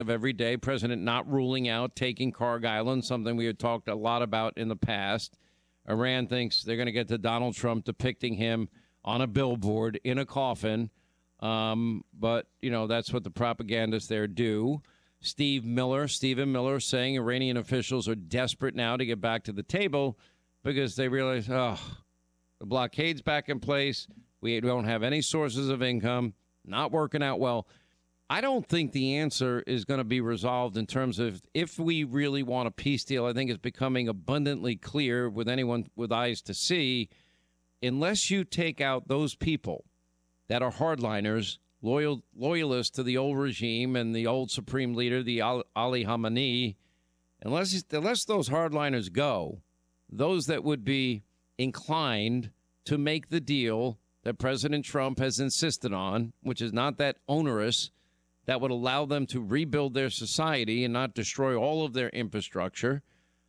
of every day. President not ruling out taking Kharg Island, something we had talked a lot about in the past. Iran thinks they're going to get to Donald Trump depicting him on a billboard in a coffin. But, that's what the propagandists there do. Stephen Miller saying Iranian officials are desperate now to get back to the table because they realize, the blockade's back in place. We don't have any sources of income, not working out well. I don't think the answer is going to be resolved in terms of if we really want a peace deal. I think it's becoming abundantly clear with anyone with eyes to see, unless you take out those people that are hardliners, loyalists to the old regime and the old supreme leader, the Ali Khamenei, unless those hardliners go, those that would be inclined to make the deal that President Trump has insisted on, which is not that onerous, that would allow them to rebuild their society and not destroy all of their infrastructure,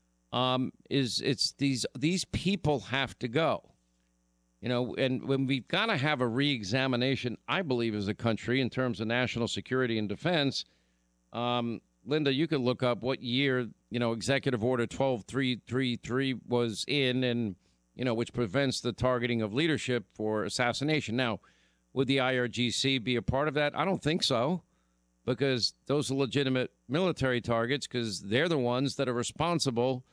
these people have to go. And when we've got to have a reexamination, I believe, as a country in terms of national security and defense. Linda, you could look up what year, Executive Order 12333 was in, and, which prevents the targeting of leadership for assassination. Now, would the IRGC be a part of that? I don't think so, because those are legitimate military targets, because they're the ones that are responsible,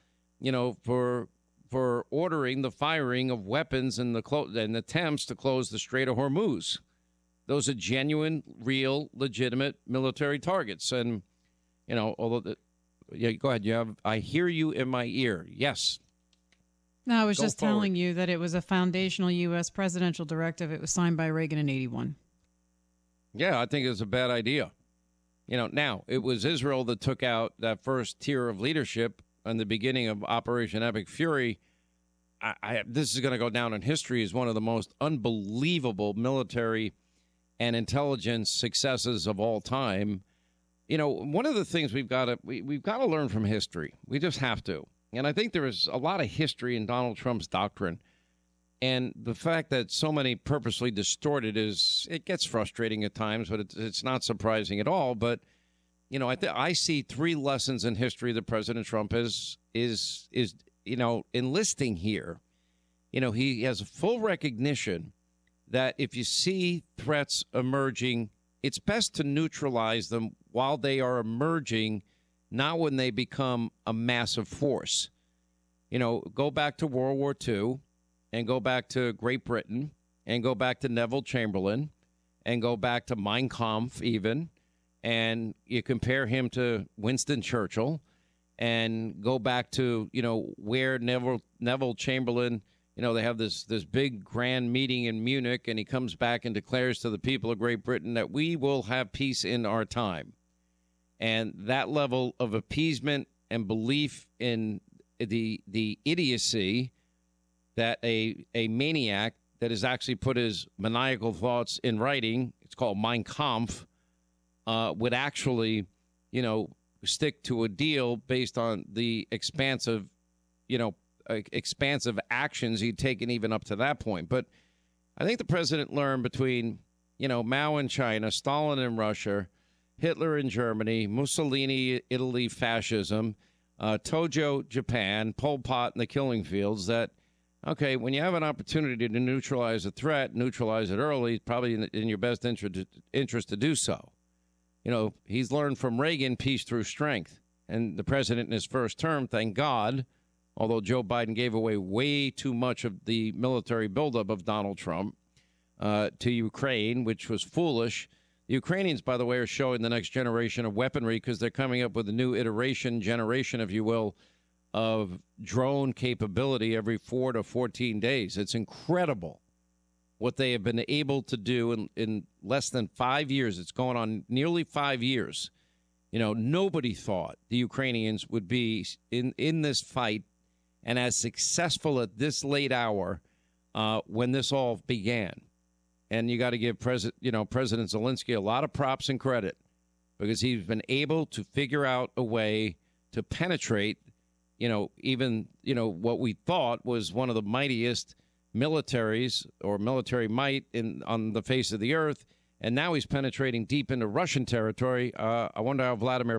for ordering the firing of weapons and and attempts to close the Strait of Hormuz. Those are genuine, real, legitimate military targets. And, although, go ahead. I hear you in my ear. Yes. No, I was just telling you that it was a foundational U.S. presidential directive. It was signed by Reagan in 81. Yeah, I think it's a bad idea. Now, it was Israel that took out that first tier of leadership in the beginning of Operation Epic Fury. This is going to go down in history as one of the most unbelievable military and intelligence successes of all time. One of the things we've got to learn from history. We just have to. And I think there is a lot of history in Donald Trump's doctrine. And the fact that so many purposely distort it gets frustrating at times, but it's not surprising at all. But, I see three lessons in history that President Trump is enlisting here. He has a full recognition that if you see threats emerging, it's best to neutralize them while they are emerging, not when they become a massive force. Go back to World War II and go back to Great Britain and go back to Neville Chamberlain and go back to Mein Kampf even, and you compare him to Winston Churchill and go back to, where Neville Chamberlain, they have this big grand meeting in Munich, and he comes back and declares to the people of Great Britain that we will have peace in our time. And that level of appeasement and belief in the idiocy that a maniac that has actually put his maniacal thoughts in writing, it's called Mein Kampf, would actually, stick to a deal based on the expansive actions he'd taken even up to that point. But I think the president learned between, Mao in China, Stalin in Russia, Hitler in Germany, Mussolini, Italy, fascism, Tojo, Japan, Pol Pot in the killing fields, that, okay, when you have an opportunity to neutralize a threat, neutralize it early, it's probably in your best interest to do so. He's learned from Reagan peace through strength. And the president in his first term, thank God, although Joe Biden gave away way too much of the military buildup of Donald Trump to Ukraine, which was foolish. The Ukrainians, by the way, are showing the next generation of weaponry because they're coming up with a new generation, if you will, of drone capability every 4 to 14 days. It's incredible what they have been able to do in less than 5 years. It's going on nearly 5 years. Nobody thought the Ukrainians would be in this fight and as successful at this late hour when this all began. And you got to give President Zelensky a lot of props and credit, because he's been able to figure out a way to penetrate, even what we thought was one of the mightiest militaries or military might on the face of the earth, and now he's penetrating deep into Russian territory. I wonder how Vladimir